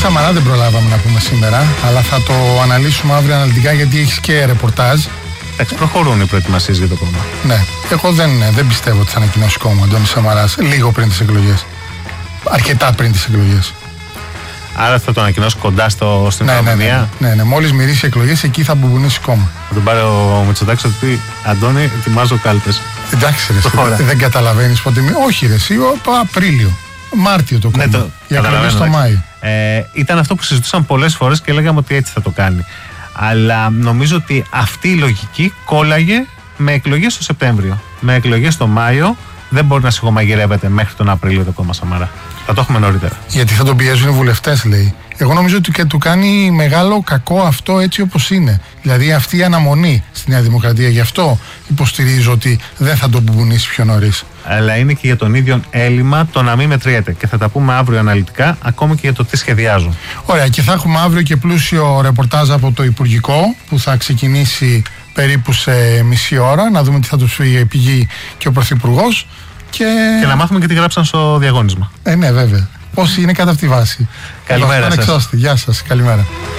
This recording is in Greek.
Σαμαρά δεν προλάβαμε να πούμε σήμερα, αλλά θα το αναλύσουμε αύριο αναλυτικά γιατί έχεις και ρεπορτάζ. Εντάξει, προχωρούν οι προετοιμασίες για το κόμμα. Ναι, εγώ δεν πιστεύω ότι θα ανακοινώσει κόμμα ο Αντώνης Σαμαράς λίγο πριν τις εκλογές. Αρκετά πριν τις εκλογές. Άρα θα το ανακοινώσει κοντά στην ημερομηνία. Ναι, μόλις μυρίσει εκλογές, εκεί θα μπουμπουνίσει κόμμα. Θα τον πάρει ο Μητσοτάκης ότι πει Αντώνη, ετοιμάζω κάλπες. Εντάξει, ρε, δεν καταλαβαίνεις πότε. Όχι, ρε, εσύ, Απρίλιο. Μάρτιο το κόμμα. Ναι, για εκλογές το Μάιο. Ήταν αυτό που συζητούσαν πολλές φορές και λέγαμε ότι έτσι θα το κάνει. Αλλά νομίζω ότι αυτή η λογική κόλλαγε με εκλογές το Σεπτέμβριο. Με εκλογές το Μάιο δεν μπορεί να σιγομαγειρεύεται μέχρι τον Απρίλιο το κόμμα Σαμαρά. Θα το έχουμε νωρίτερα. Γιατί θα τον πιέζουν οι βουλευτές, λέει. Εγώ νομίζω ότι και του κάνει μεγάλο κακό αυτό έτσι όπως είναι. Δηλαδή αυτή η αναμονή στη Νέα Δημοκρατία. Γι' αυτό υποστηρίζω ότι δεν θα τον μπουμπουνίσει πιο νωρίς. Αλλά είναι και για τον ίδιο έλλειμμα το να μην μετριέται. Και θα τα πούμε αύριο αναλυτικά, ακόμη και για το τι σχεδιάζουν. Ωραία, και θα έχουμε αύριο και πλούσιο ρεπορτάζ από το Υπουργικό που θα ξεκινήσει περίπου σε μισή ώρα. Να δούμε τι θα του πει και ο Πρωθυπουργός. Και να μάθουμε και τι γράψαν στο διαγώνισμα. Ναι, βέβαια. Όσοι είναι κατά αυτή τη βάση. Καλημέρα σας. Γεια σας. Καλημέρα.